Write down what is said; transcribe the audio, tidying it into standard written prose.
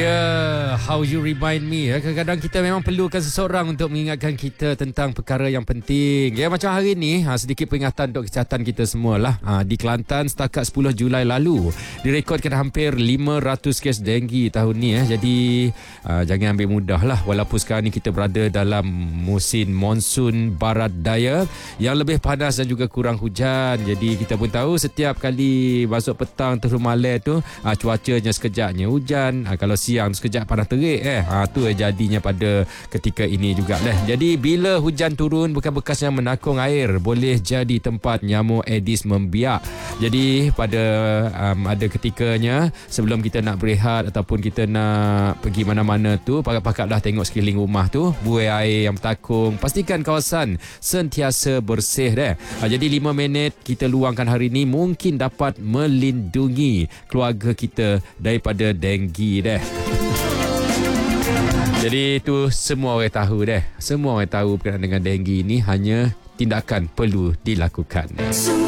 How you remind me. Kadang-kadang kita memang perlukan seseorang untuk mengingatkan kita tentang perkara yang penting. Ya, macam hari ni, sedikit peringatan untuk kesihatan kita semualah. Di Kelantan setakat 10 Julai lalu direkodkan hampir 500 kes denggi tahun ni. Jadi jangan ambil mudah lah. Walaupun sekarang ni kita berada dalam musim monsun barat daya yang lebih panas dan juga kurang hujan. Jadi kita pun tahu setiap kali masuk petang terus malam tu cuacanya sekejapnya hujan, kalau siang sekejap panas terik tu jadinya pada ketika ini juga lah. Jadi bila hujan turun, bekas-bekas yang menakung air boleh jadi tempat nyamuk Aedes membiak. Jadi pada ada ketikanya sebelum kita nak berehat ataupun kita nak pergi mana-mana tu, pakat-pakatlah tengok sekeliling rumah tu, buai air yang bertakung, pastikan kawasan sentiasa bersih deh. Jadi 5 minit kita luangkan hari ni mungkin dapat melindungi keluarga kita daripada denggi deh. Jadi itu semua orang tahu deh. Semua orang tahu berkenaan dengan denggi ni, hanya tindakan perlu dilakukan.